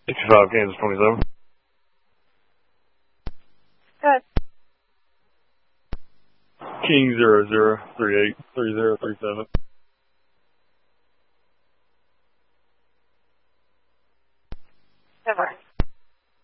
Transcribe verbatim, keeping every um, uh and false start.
sixty-five, Kansas twenty-seven. Good. King zero zero three eight three zero three seven.